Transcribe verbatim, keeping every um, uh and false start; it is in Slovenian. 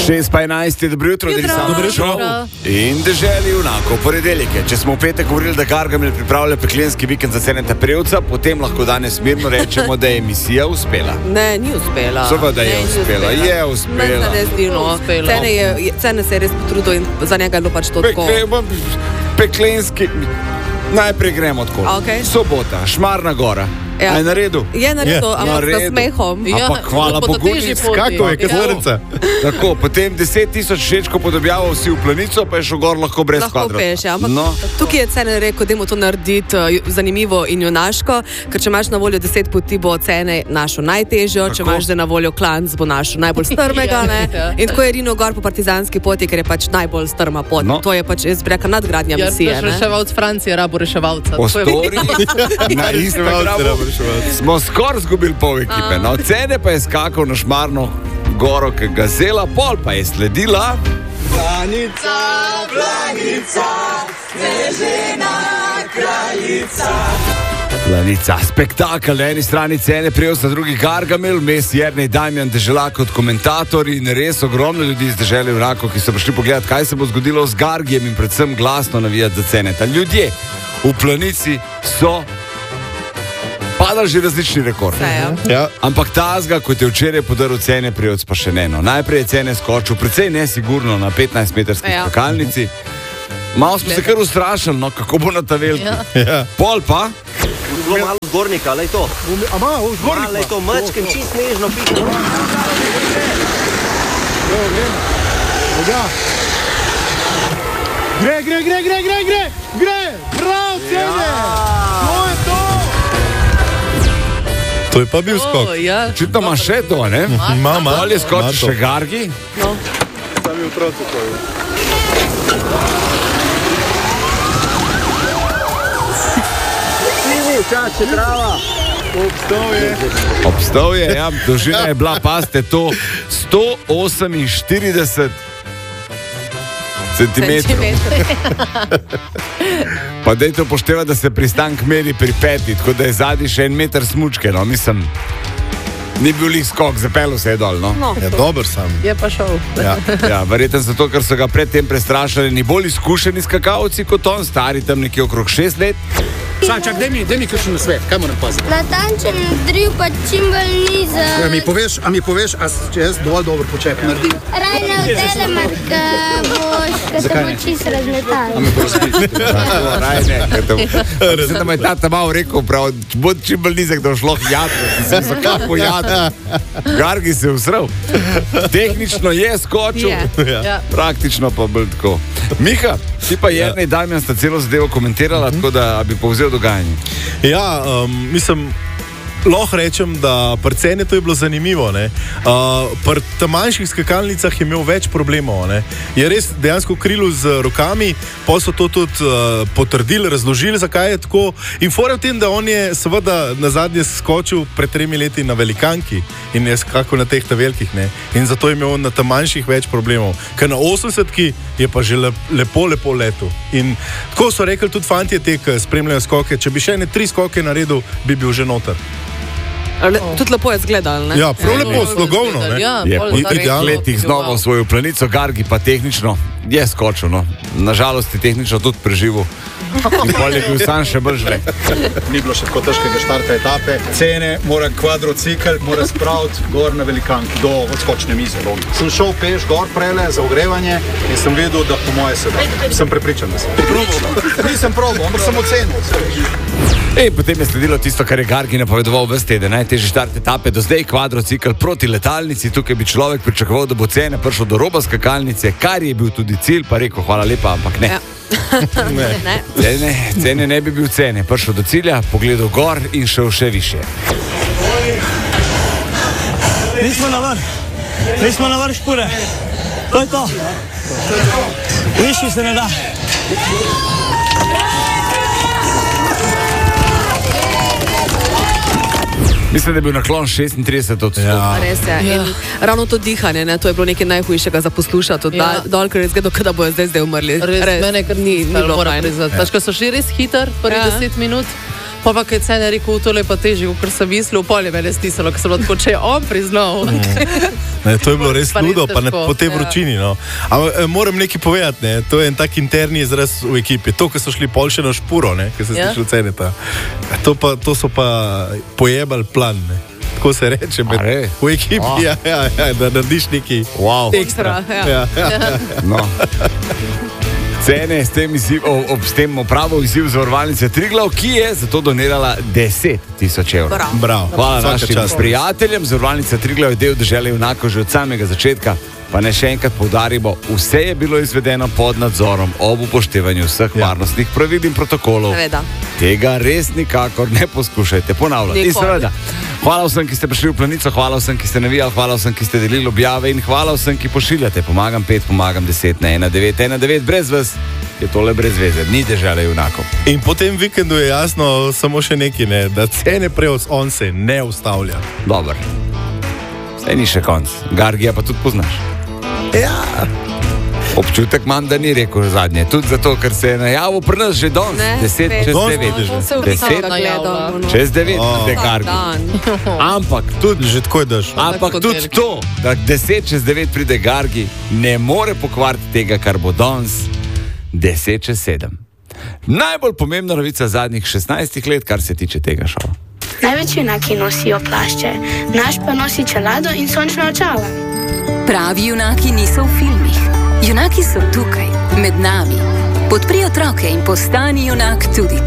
šest pa enajst je dobro jutro, Jutro. Dobro jutro. In deželi junako, ponedeljke. Če smo v petek govorili, da Gargamel pripravlja peklenski vikend za Ceneta Prevca, potem lahko danes mirno rečemo, da je misija uspela. Ne, ni uspela. Sova, da je Ne, ni uspela. Je uspela. Ne, ne, zdi, no. Cene, je, cene se je res potrudil in za njega je bilo pač to tako. Pekle, peklenski... Najprej gremo tako. Okay. Sobota, Šmarna gora. Ja. A je na redu? Je na redu, Je. ampak Na s redu. smehom. Ja, ampak hvala Bogu, ni Kako je, katolica? Tako, potem deset tisoč všečkov podobjavo vsi v Planico, pa je šel gor lahko brez Lahko kvadrata. peš, ja, ampak No. tukaj je Cene rekel, da to narediti uh, zanimivo in junaško, ker če imaš na voljo deset poti, bo Cene našel najtežjo, če Tako. imaš zdaj na voljo Klanc, bo našel najbolj strmega, ne? In tako je Rino gor po partizanski poti, ker je pač najbolj strma pot. No. To je pač, jaz bi rekla, nadgradnja Ja, misije, naš ne? reševalc Francije, rabo reševalca. Po To je- stori na Instagramu smo skoraj zgubili pol ekipe. No, Cene pa je skakal na Šmarno goro, ki ga zela, pol pa je sledila. Planica, planica, snežena kraljica. Planica, spektakel, na eni strani Cene Prevca, na drugi Gargamel, mes Jernej Damjan Deželak kot komentator in res ogromno ljudi iz dežele junakov, ki so prišli pogledati, kaj se bo zgodilo z Gargijem in predvsem glasno navijati za Ceneta. Ljudje v Planici so padali že različni rekordi. Ja. Ampak tazga, kot je včeraj podaril Cene Prevc, pa še ne. No. Najprej je Cene skočil, precej nesigurno na petnajstmetrski Ja. skakalnici. Malo smo se kar ustrašili, no, kako bo na ta veliki. Ja. Ja. Pol pa, Bilo malo zgornika, lej to. Ama, v zgornjih. Lej to mečkem, čist nežno piše. Gre, gre, gre, gre, gre, gre, gre, prav, Cene! To je to! To je pa bil skok. O, ja. očitno ima še to, ne? Mama. Bolje skoči še Gargi. Sami otroci to je. Čače, trava. Obstal je. Obstal je, ja, dolžina je bila, paste, to sto oseminštirideset centimetrov. Pa dajte upoštevati, da se pristank meri pri peti, tako da je zadnji še en meter smučke, no, mislim, ni bil lih skok, zapelo se je dol, no. No. Ja, dober sam. Je pa šel. Ja. Ja, verjetno zato, ker so ga predtem prestrašali ni bolj izkušeni skakalci kot on, stari tam nekje okrog šest let. Sam, čak, daj mi, daj mi kakšen nasvet, kaj moram paziti? Natančen driv, pa čim bolj A nizek. mi poveš, a mi poveš, a s- če jaz dovolj dobro počep naredim? Rajno v telemark boš, ko se bo čist razletal. Tako, raj ne, ker tam- Mislim, da me je tata malo rekel, prav, bo čim bolj nizek, da bo šlo jadro. Sem se kako jadro. Gargi se je usral. Tehnično je skočil, Je. Ja. praktično pa bolj tako. Miha, ti pa Jernej Damjan sta celo zadevo komentirala, tako da bi povzel dogajanje. Ja, um, mislim, lahko rečem, da pri Cene to je bilo zanimivo. ne. Uh, pri tem manjših skakalnicah je imel več problemov. Ne. Je res dejansko krilo z rokami, pa so to tudi uh, potrdili, razložili, zakaj je tako. In fora v tem, da on je seveda na zadnje skočil pred tremi leti na velikanki in je skakal na teh ta velikih. Ne. In zato je imel on na tem manjših več problemov. Ker na osemdesetki je pa že lep, lepo, lepo letel. In tako so rekli tudi fantje, te, ki spremljajo skoke, če bi še ne tri skoke naredil, bi bil že noter. Le, tudi lepo je zgledal, ne? Ja, prav lepo, slogovno. Ne? Ja, Je pol po tak- treh letih znova osvojil Planico, Gargi pa tehnično je skočil. No. Nažalost je tehnično tudi preživel. In pol je bil sam še bolj žle. Ni bilo še tako težkega štarta etape. Cene mora kvadrocikl, mora spraviti gor na velikanki do odskočne mize. Sem šel peš gor prele za ogrevanje in sem videl, da po moje se da. Sem prepričan, da sem. Probal. Nisem probal, ampak sem ocenil. In potem je sledilo tisto, kar je Gargi napovedoval ves teden. Najtežji štart etape do zdaj, kvadrocikl proti letalnici. Tukaj bi človek pričakoval, da bo Cene prišel do roba skakalnice, kar je bil tudi cilj, pa rekel hvala lepa, ampak ne. Ja. Ne. Ne. Cene, cene ne bi bil Cene. Prišel do cilja, pogledal gor in šel še više. Nismo na vrh, nismo na vrh špure. To je to. Višji se ne da. Mislim, da je bil naklon šestintrideset odstotkov. Ja. Res je. Ja. In ravno to dihanje, ne, to je bilo nekaj najhujšega za poslušati. Ja. Ja. Dol, ker je zgledal, da bojo zdaj, zdaj umrli. Res, res mene kar ni, ni bilo moram fajn. priznati. Pač, ko so šli res hiter, prvih Ja. deset minut, Pa pa, kaj cene rekel, tole je pa težje, ker sem mislil, polje mene stisalo, ker sem bilo tako, če je on priznal. Ne, to je bilo res Pa res ludo, pa ne težko, po tej ja. vročini. No. Ampak eh, moram nekaj povedati, ne. To je en tak interni izraz v ekipi. To, ko so šli pol še na špuro, ki se Ja. sliši ceneta. To, pa, to so pa pojebali plan. Ne. Tako se reče med, A re? v ekipi, Oh. ja, ja, ja, da narediš nekaj Wow. ekstra. Ja. Ja, ja. No. Cene s tem, izziv, ob, s tem opravo izziv zavarovalnice Triglav, ki je zato donirala deset tisoč evrov. Bravo. Bravo. Hvala Vsaka našim čast. prijateljem. Zavarovalnica Triglav je del Dežele junakov že od samega začetka. Pa ne še enkrat poudarimo, vse je bilo izvedeno pod nadzorom ob upoštevanju vseh Ja. varnostnih pravil in protokolov. Seveda. Tega res nikakor ne poskušajte ponavljati. In Nikoli. seveda, hvala vsem, ki ste prišli v Planico, hvala vsem, ki ste navijali, hvala vsem, ki ste delili objave in hvala vsem, ki pošiljate. Pomagam pet, pomagam deset na ena devet ena devet. Brez vas je tole brez veze, ni Dežele junakov. In po tem vikendu je jasno samo še nekaj, ne, da cene prevoz on se ne ustavlja. Dober. Saj ni še konc. Gargija pa tudi poznaš. Ja. Občutek imam, da ni rekel zadnje. Tudi zato, ker se je najavil pri nas že danes. Ne, Deset spet. čez Danes devet. vidiš, To se v Deset bistvu gledal. no. čez devet, Oh. pride Vsak Gargi. dan. Ampak tudi, Že tako je daš. ampak kot tudi dirki. to, da deset čez devet pride Gargi, ne more pokvariti tega, kar bo danes deset čez sedem. Najbolj pomembna novica zadnjih šestnajstih let, kar se tiče tega šova. Največ junaki nosijo plašče, naš pa nosi čelado in sončna očala. Pravi junaki niso v filmih. Junaki so tukaj, med nami. Podpri otroke in postani junak tudi